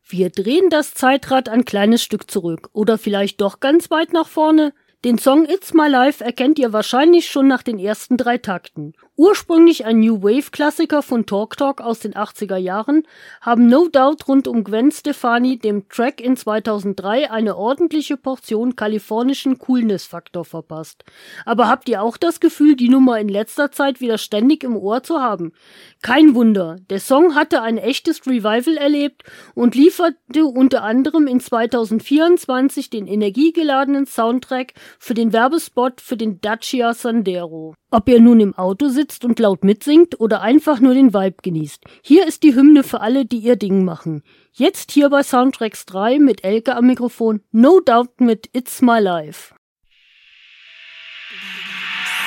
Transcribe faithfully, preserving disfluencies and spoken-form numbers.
Wir drehen das Zeitrad ein kleines Stück zurück oder vielleicht doch ganz weit nach vorne. Den Song It's My Life erkennt ihr wahrscheinlich schon nach den ersten drei Takten. Ursprünglich ein New Wave-Klassiker von Talk Talk aus den achtziger Jahren, haben No Doubt rund um Gwen Stefani dem Track in zweitausenddrei eine ordentliche Portion kalifornischen Coolness-Faktor verpasst. Aber habt ihr auch das Gefühl, die Nummer in letzter Zeit wieder ständig im Ohr zu haben? Kein Wunder, der Song hatte ein echtes Revival erlebt und lieferte unter anderem in zweitausendvierundzwanzig den energiegeladenen Soundtrack für den Werbespot für den Dacia Sandero. Ob ihr nun im Auto sitzt und laut mitsingt oder einfach nur den Vibe genießt. Hier ist die Hymne für alle, die ihr Ding machen. Jetzt hier bei Soundtracks drei mit Elke am Mikrofon, No Doubt mit It's My Life.